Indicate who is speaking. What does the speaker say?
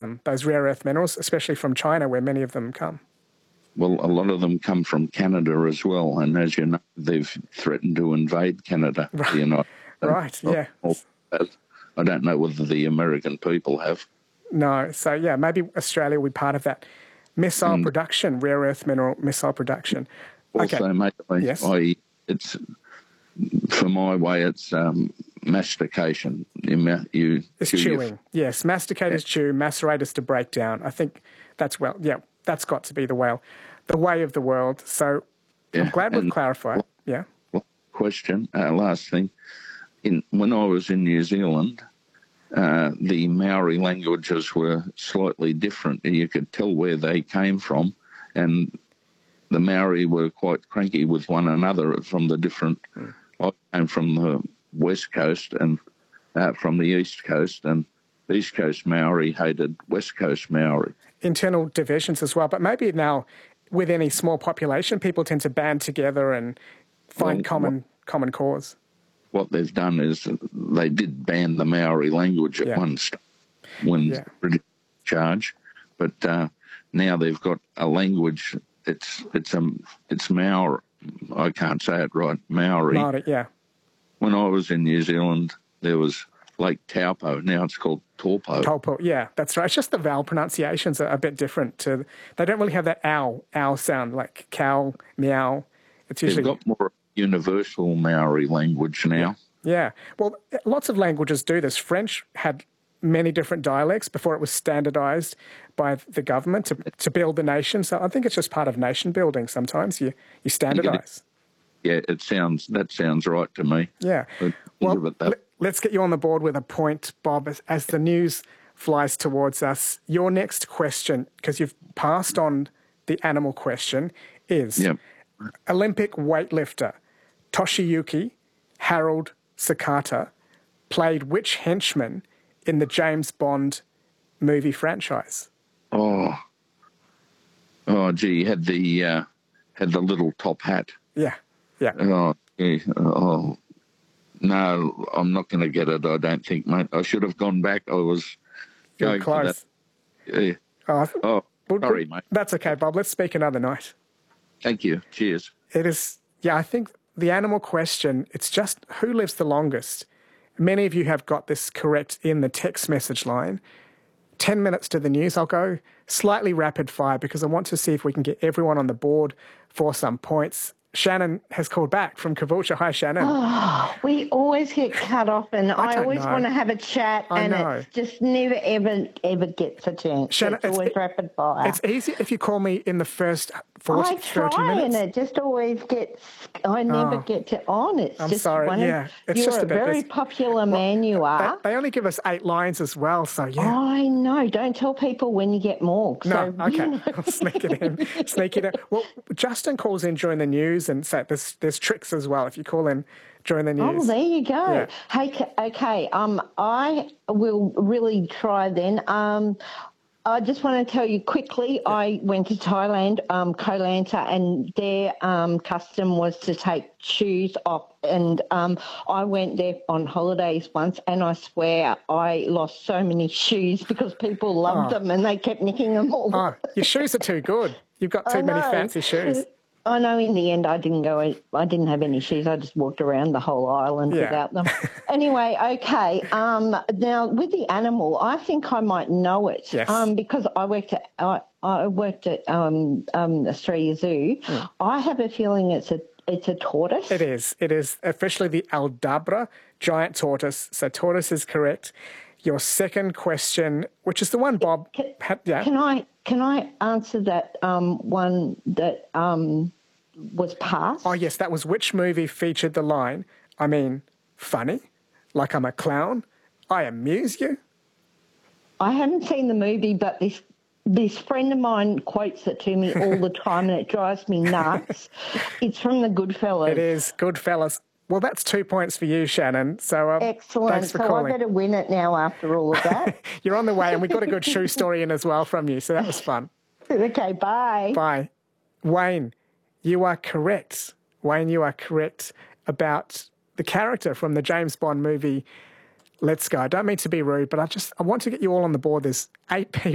Speaker 1: them, those rare earth minerals, especially from China, where many of them come?
Speaker 2: Well, a lot of them come from Canada as well, and as you know, they've threatened to invade Canada.
Speaker 1: Right.
Speaker 2: You know,
Speaker 1: Right, yeah.
Speaker 2: I don't know whether the American people have.
Speaker 1: No, so yeah, maybe Australia will be part of that missile production, rare earth mineral missile production.
Speaker 2: Also,
Speaker 1: Okay.
Speaker 2: mate,
Speaker 1: Yes.
Speaker 2: it's for my way, it's mastication.
Speaker 1: It's chewing. Yes, masticate is chew, macerate is to break down. I think that's that's got to be the way of the world. So I'm glad we've clarified. Yeah.
Speaker 2: Question, last thing. When I was in New Zealand, the Maori languages were slightly different. You could tell where they came from, and the Maori were quite cranky with one another from the different... I came from the West Coast and from the East Coast, and East Coast Maori hated West Coast Maori.
Speaker 1: Internal divisions as well, but maybe now with any small population, people tend to band together and find common cause.
Speaker 2: What they've done is they did ban the Maori language at one stage when the British charge, but now they've got a language. It's Maori. I can't say it right. Maori.
Speaker 1: Maori, yeah.
Speaker 2: When I was in New Zealand, there was Lake Taupo. Now it's called Taupo.
Speaker 1: Taupo, yeah, that's right. It's just the vowel pronunciations are a bit different. They don't really have that ow sound like cow, meow. It's usually...
Speaker 2: They've got more universal Maori language now.
Speaker 1: Yeah. Well, lots of languages do this. French had many different dialects before it was standardized by the government to build the nation. So I think it's just part of nation building. Sometimes you standardize.
Speaker 2: Yeah, that sounds right to me.
Speaker 1: Yeah. Well, let's get you on the board with a point, Bob, as the news flies towards us. Your next question, because you've passed on the animal question, is Olympic weightlifter Toshiyuki Harold Sakata played which henchman in the James Bond movie franchise?
Speaker 2: Oh, gee, had the little top hat.
Speaker 1: Yeah.
Speaker 2: Oh, no, I'm not going to get it. I don't think, mate. I should have gone back. I was going
Speaker 1: close.
Speaker 2: For that. Yeah. Sorry, mate.
Speaker 1: That's okay, Bob. Let's speak another night.
Speaker 2: Thank you. Cheers.
Speaker 1: It is. Yeah, I think the animal question. It's just who lives the longest. Many of you have got this correct in the text message line. 10 minutes to the news. I'll go slightly rapid fire because I want to see if we can get everyone on the board for some points. Shannon has called back from Caboolture. Hi, Shannon.
Speaker 3: Oh, we always get cut off, and I always want to have a chat, and it just never, ever gets a chance.
Speaker 1: Shannon,
Speaker 3: it's always rapid fire.
Speaker 1: It's easy if you call me in the first 30 minutes.
Speaker 3: And it just always gets, I never get to on. It's
Speaker 1: I'm
Speaker 3: just
Speaker 1: sorry, it's just
Speaker 3: a very popular man, you are.
Speaker 1: They only give us 8 lines as well, so yeah.
Speaker 3: I know. Don't tell people when you get more.
Speaker 1: No, okay. I'll sneak it in. Well, Justin calls in during the news, and so there's tricks as well if you call in during the news.
Speaker 3: Oh, there you go.
Speaker 1: Yeah.
Speaker 3: Hey, okay. I will really try then. I just want to tell you quickly, I went to Thailand, Koh Lanta, and their custom was to take shoes off. And I went there on holidays once, and I swear I lost so many shoes because people loved them and they kept nicking them all.
Speaker 1: Oh, your shoes are too good. You've got too many fancy shoes.
Speaker 3: I know in the end I didn't have any shoes. I just walked around the whole island without them. Anyway, okay. Now, with the animal, I think I might know it because I worked at Australia Zoo. I have a feeling it's a tortoise.
Speaker 1: It is. It is officially the Aldabra giant tortoise. So tortoise is correct. Your second question, which is the one Bob had. Yeah.
Speaker 3: Can I answer that one that was passed?
Speaker 1: Oh, yes, that was which movie featured the line, I mean, funny, like I'm a clown, I amuse you?
Speaker 3: I haven't seen the movie, but this friend of mine quotes it to me all the time, and it drives me nuts. It's from the Goodfellas.
Speaker 1: It is, Goodfellas. Well, that's 2 points for you, Shannon. So
Speaker 3: excellent.
Speaker 1: Thanks for calling.
Speaker 3: I better win it now after all of that.
Speaker 1: You're on the way, and we got a good shoe story in as well from you, so that was fun.
Speaker 3: Okay, bye.
Speaker 1: Bye. Wayne, you are correct. Wayne, you are correct about the character from the James Bond movie Let's Go. I don't mean to be rude, but I want to get you all on the board. There's 8 people